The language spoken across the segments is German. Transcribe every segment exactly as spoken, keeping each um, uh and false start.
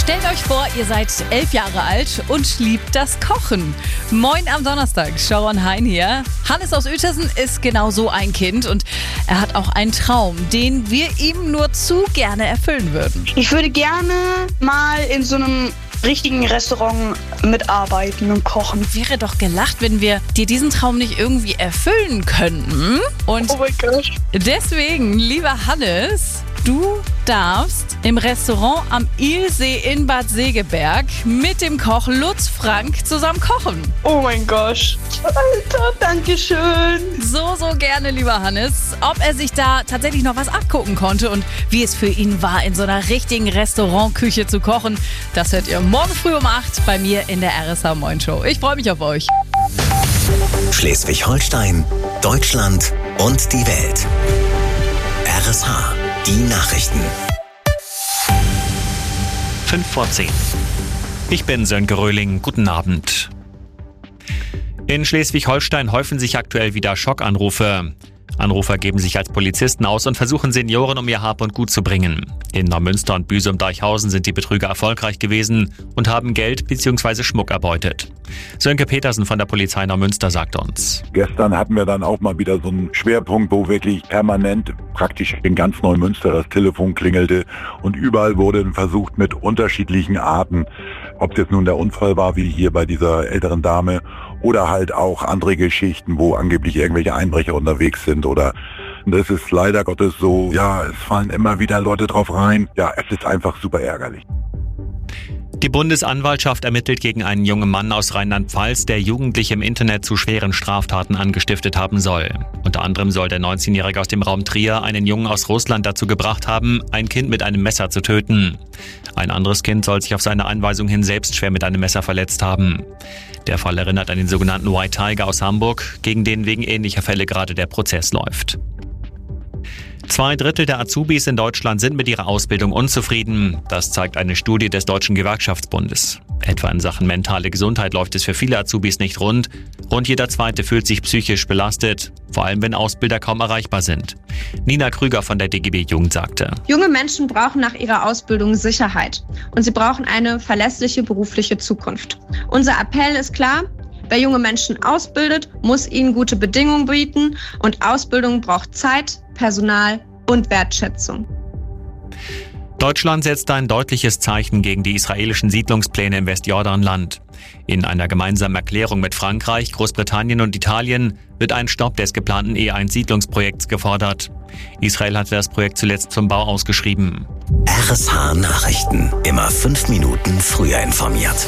Stellt euch vor, ihr seid elf Jahre alt und liebt das Kochen. Moin am Donnerstag, Sharon Hein hier. Hannes aus Uetersen ist genau so ein Kind und er hat auch einen Traum, den wir ihm nur zu gerne erfüllen würden. Ich würde gerne mal in so einem richtigen Restaurant mitarbeiten und kochen. Wäre doch gelacht, wenn wir dir diesen Traum nicht irgendwie erfüllen könnten. Und oh mein Gott. Deswegen, lieber Hannes, du darfst im Restaurant am Ilsee in Bad Segeberg mit dem Koch Lutz Frank zusammen kochen. Oh mein Gott. Alter, danke schön. So, so gerne, lieber Hannes. Ob er sich da tatsächlich noch was abgucken konnte und wie es für ihn war, in so einer richtigen Restaurantküche zu kochen, das hört ihr morgen früh um acht bei mir in der R S H Moin Show. Ich freue mich auf euch. Schleswig-Holstein, Deutschland und die Welt. R S H, die Nachrichten. fünf vor zehn. Ich bin Sönke Röhling. Guten Abend. In Schleswig-Holstein häufen sich aktuell wieder Schockanrufe. Anrufer geben sich als Polizisten aus und versuchen Senioren um ihr Hab und Gut zu bringen. In Neumünster und Büsum-Deichhausen sind die Betrüger erfolgreich gewesen und haben Geld bzw. Schmuck erbeutet. Sönke Petersen von der Polizei Neumünster sagt uns: Gestern hatten wir dann auch mal wieder so einen Schwerpunkt, wo wirklich permanent praktisch in ganz Neumünster das Telefon klingelte und überall wurde versucht mit unterschiedlichen Arten, ob das nun der Unfall war, wie hier bei dieser älteren Dame, oder halt auch andere Geschichten, wo angeblich irgendwelche Einbrecher unterwegs sind. Oder das ist leider Gottes so, ja, es fallen immer wieder Leute drauf rein. Ja, es ist einfach super ärgerlich. Die Bundesanwaltschaft ermittelt gegen einen jungen Mann aus Rheinland-Pfalz, der Jugendliche im Internet zu schweren Straftaten angestiftet haben soll. Unter anderem soll der neunzehnjährige aus dem Raum Trier einen Jungen aus Russland dazu gebracht haben, ein Kind mit einem Messer zu töten. Ein anderes Kind soll sich auf seine Anweisung hin selbst schwer mit einem Messer verletzt haben. Der Fall erinnert an den sogenannten White Tiger aus Hamburg, gegen den wegen ähnlicher Fälle gerade der Prozess läuft. Zwei Drittel der Azubis in Deutschland sind mit ihrer Ausbildung unzufrieden. Das zeigt eine Studie des Deutschen Gewerkschaftsbundes. Etwa in Sachen mentale Gesundheit läuft es für viele Azubis nicht rund. Rund jeder Zweite fühlt sich psychisch belastet, vor allem wenn Ausbilder kaum erreichbar sind. Nina Krüger von der D G B Jugend sagte: Junge Menschen brauchen nach ihrer Ausbildung Sicherheit und sie brauchen eine verlässliche berufliche Zukunft. Unser Appell ist klar: Wer junge Menschen ausbildet, muss ihnen gute Bedingungen bieten und Ausbildung braucht Zeit, Personal und Wertschätzung. Deutschland setzt ein deutliches Zeichen gegen die israelischen Siedlungspläne im Westjordanland. In einer gemeinsamen Erklärung mit Frankreich, Großbritannien und Italien wird ein Stopp des geplanten E eins Siedlungsprojekts gefordert. Israel hatte das Projekt zuletzt zum Bau ausgeschrieben. R S H Nachrichten. Immer fünf Minuten früher informiert.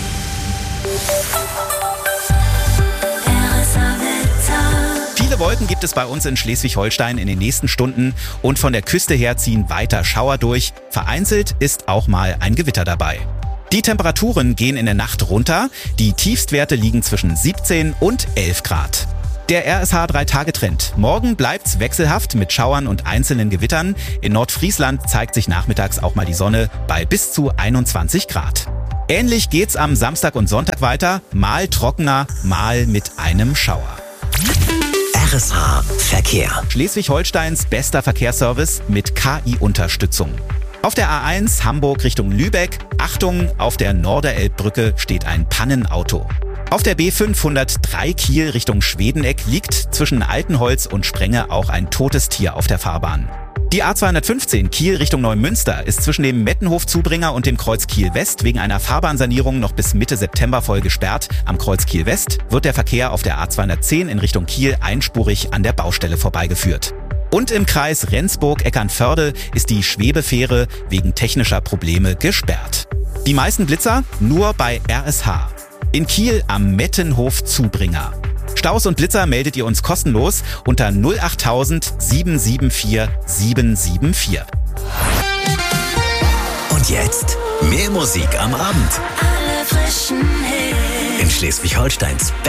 Viele Wolken gibt es bei uns in Schleswig-Holstein in den nächsten Stunden und von der Küste her ziehen weiter Schauer durch. Vereinzelt ist auch mal ein Gewitter dabei. Die Temperaturen gehen in der Nacht runter. Die Tiefstwerte liegen zwischen siebzehn und elf Grad. Der R S H drei Tage Trend. Morgen bleibt's wechselhaft mit Schauern und einzelnen Gewittern. In Nordfriesland zeigt sich nachmittags auch mal die Sonne bei bis zu einundzwanzig Grad. Ähnlich geht's am Samstag und Sonntag weiter. Mal trockener, mal mit einem Schauer. R S H Verkehr. Schleswig-Holsteins bester Verkehrsservice mit K I-Unterstützung. Auf der A eins Hamburg Richtung Lübeck, Achtung, auf der Norderelbbrücke steht ein Pannenauto. Auf der B fünfhundertdrei Kiel Richtung Schwedeneck liegt zwischen Altenholz und Sprenge auch ein totes Tier auf der Fahrbahn. Die A zweihundertfünfzehn Kiel Richtung Neumünster ist zwischen dem Mettenhof-Zubringer und dem Kreuz Kiel West wegen einer Fahrbahnsanierung noch bis Mitte September voll gesperrt. Am Kreuz Kiel West wird der Verkehr auf der A zweihundertzehn in Richtung Kiel einspurig an der Baustelle vorbeigeführt. Und im Kreis Rendsburg-Eckernförde ist die Schwebefähre wegen technischer Probleme gesperrt. Die meisten Blitzer nur bei R S H. In Kiel am Mettenhof-Zubringer. Staus und Blitzer meldet ihr uns kostenlos unter null achttausend sieben sieben vier sieben sieben vier. Und jetzt mehr Musik am Abend. Alle frischen Hits. In Schleswig-Holsteins